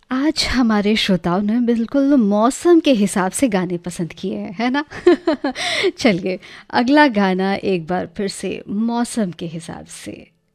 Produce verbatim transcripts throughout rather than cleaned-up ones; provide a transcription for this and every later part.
आज हमारे श्रोताओं ने बिल्कुल मौसम के हिसाब से गाने पसंद किए हैं, है ना? चलिए, अगला गाना एक बार फिर से मौसम के हिसाब से।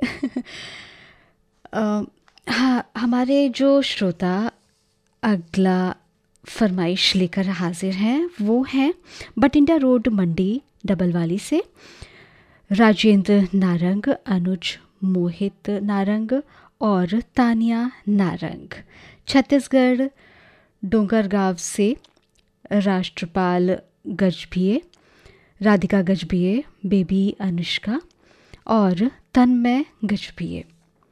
अ, हाँ, हमारे जो श्रोता अगला फरमाइश लेकर हाजिर हैं वो हैं बटिंडा रोड मंडी डबलवाली से राजेंद्र नारंग, अनुज मोहित नारंग और तानिया नारंग। छत्तीसगढ़ डोंगरगांव से राष्ट्रपाल गजभिये, राधिका गजभिये, बेबी अनुष्का और तन्मय गजभिये।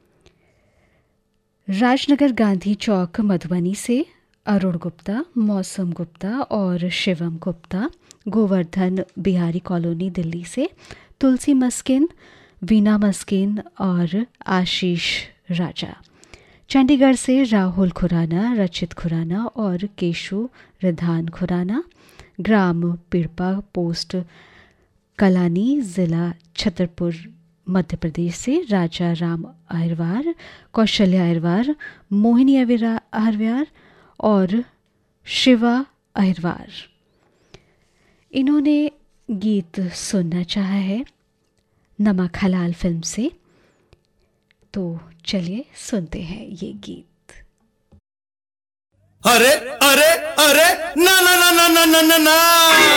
राजनगर गांधी चौक मधुबनी से अरुण गुप्ता, मौसम गुप्ता और शिवम गुप्ता। गोवर्धन बिहारी कॉलोनी दिल्ली से तुलसी मस्किन, वीना मस्किन और आशीष राजा। चंडीगढ़ से राहुल खुराना, रचित खुराना और केशु रिधान खुराना। ग्राम पिड़पा, पोस्ट कलानी, ज़िला छतरपुर, मध्य प्रदेश से राजा राम अहिरवार, कौशल्या अहिरवार, मोहिनी अविरा अहिरवार और शिवा अहिरवार। इन्होंने गीत सुनना चाहा है नमक हलाल फिल्म से, तो चलिए सुनते हैं ये गीत। अरे अरे अरे ना ना ना ना ना ना ना